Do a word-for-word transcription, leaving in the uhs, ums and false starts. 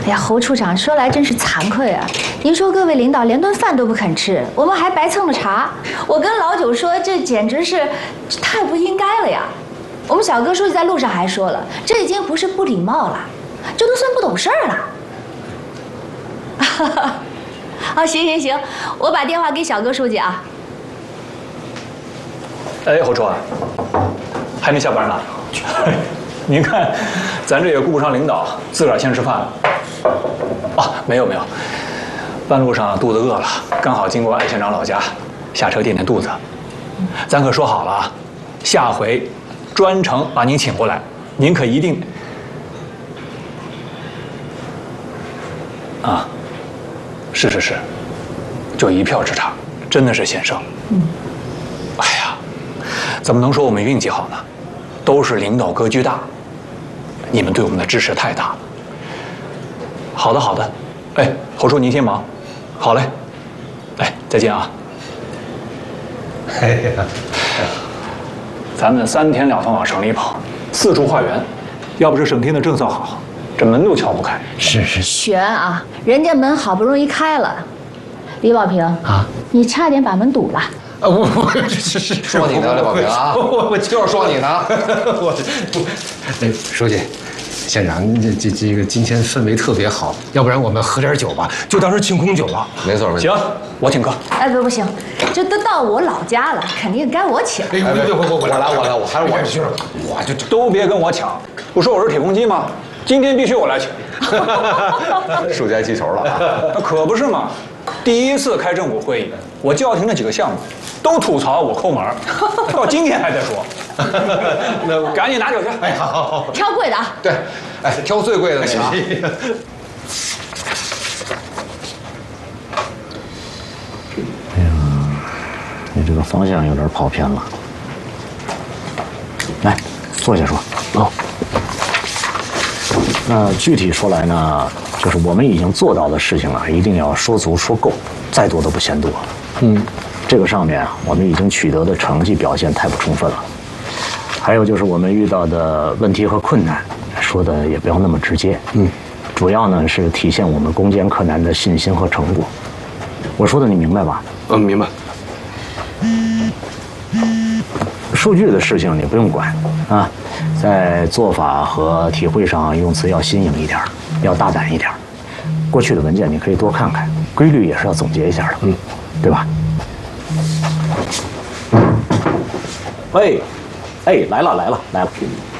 哎呀，侯处长，说来真是惭愧啊！您说各位领导连顿饭都不肯吃，我们还白蹭了茶。我跟老九说，这简直是太不应该了呀！我们小哥书记在路上还说了，这已经不是不礼貌了，这都算不懂事儿了。啊，行行行，我把电话给小哥书记啊。 哎，侯处啊，还没下班呢。您看，咱这也顾不上领导，自个儿先吃饭了。啊，没有没有，半路上肚子饿了，刚好经过艾县长老家，下车垫垫肚子。咱可说好了啊，下回专程把您请过来，您可一定啊，是是是，就一票之差，真的是险胜。嗯，哎呀，怎么能说我们运气好呢？都是领导格局大，你们对我们的支持太大了。好的好的，哎，侯叔您先忙，好嘞，哎，再见啊。哎呀，咱们三天两头往省里跑，四处化缘，要不是省厅的政策好，这门都敲不开。 是是悬啊，人家门好不容易开了，李保平啊，你差点把门堵了。 啊，我我是是说你呢，李保平啊， 我我就是说你呢。 我我，那书记，县长，这这这个今天氛围特别好，要不然我们喝点酒吧，就当是庆功酒了。 没错没错。 行，我请客。 哎，不不行，这都到我老家了，肯定该我请。 哎，对对，我我我来我来，我还是我去了， 我就都别跟我抢，不说我是铁公鸡吗？今天必须我来请。 书记还记仇了啊？ 可不是嘛，第一次开政府会议，我叫停了几个项目。都吐槽我抠门，到今天还在说。那赶紧拿酒去。 哎，好好好， 挑贵的啊。 对，哎，挑最贵的那个啊。 哎呀，你这个方向有点跑偏了。来，坐下说。哦。那具体说来呢，就是我们已经做到的事情啊，一定要说足说够，再多都不嫌多。嗯。这个上面啊，我们已经取得的成绩表现太不充分了。还有就是我们遇到的问题和困难，说的也不要那么直接。嗯，主要呢是体现我们攻坚克难的信心和成果。我说的你明白吧？ 嗯，明白。 数据的事情你不用管啊，在做法和体会上用词要新颖一点，要大胆一点。过去的文件你可以多看看，规律也是要总结一下的，嗯，对吧？喂，哎，来了来了来了。